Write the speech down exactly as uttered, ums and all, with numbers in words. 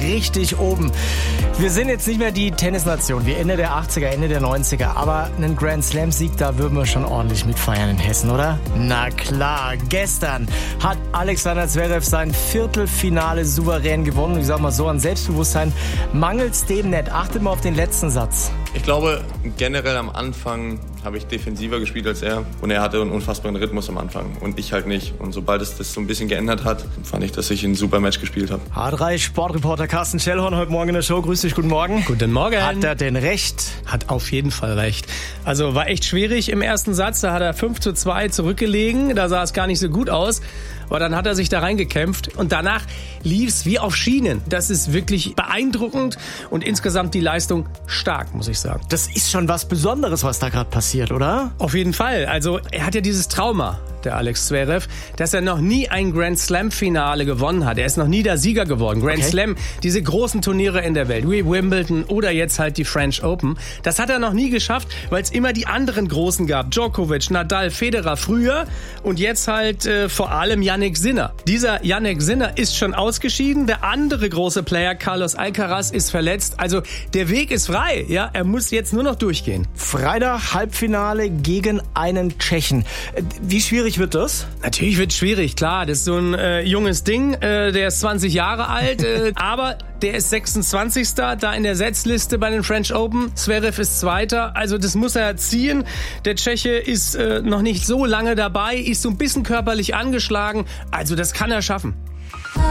richtig oben. Wir sind jetzt nicht mehr die Tennisnation wie Ende der achtziger, Ende der neunziger, aber einen Grand Slam-Sieg, da würden wir schon ordentlich mitfeiern in Hessen, oder? Na klar, gestern hat Alexander Zverev sein Viertelfinale souverän gewonnen. Ich sag mal so, an Selbstbewusstsein mangelt's dem nicht. Achtet mal auf den letzten Satz. Ich glaube, generell am Anfang habe ich defensiver gespielt als er und er hatte einen unfassbaren Rhythmus am Anfang und ich halt nicht. Und sobald es das so ein bisschen geändert hat, fand ich, dass ich ein super Match gespielt habe. H drei Sportreporter Carsten Schellhorn heute Morgen in der Show. Grüß dich, guten Morgen. Guten Morgen. Hat er denn recht? Hat auf jeden Fall recht. Also war echt schwierig im ersten Satz, da hat er fünf zu zwei zurückgelegen, da sah es gar nicht so gut aus. Aber dann hat er sich da reingekämpft und danach lief's wie auf Schienen. Das ist wirklich beeindruckend und insgesamt die Leistung stark, muss ich sagen. Das ist schon was Besonderes, was da gerade passiert, oder? Auf jeden Fall. Also er hat ja dieses Trauma, der Alex Zverev, dass er noch nie ein Grand Slam Finale gewonnen hat. Er ist noch nie der Sieger geworden. Grand okay. Slam, diese großen Turniere in der Welt, wie Wimbledon oder jetzt halt die French Open, das hat er noch nie geschafft, weil es immer die anderen Großen gab. Djokovic, Nadal, Federer früher und jetzt halt äh, vor allem Jannik Sinner. Dieser Jannik Sinner ist schon ausgeschieden. Der andere große Player, Carlos Alcaraz, ist verletzt. Also der Weg ist frei. Ja, er muss jetzt nur noch durchgehen. Freitag Halbfinale gegen einen Tschechen. Wie schwierig wird das? Natürlich wird es schwierig, klar. Das ist so ein äh, junges Ding. Äh, der ist zwanzig Jahre alt, äh, aber der ist sechsundzwanzigster da in der Setzliste bei den French Open. Zverev ist Zweiter. Also das muss er ziehen. Der Tscheche ist äh, noch nicht so lange dabei, ist so ein bisschen körperlich angeschlagen. Also das kann er schaffen.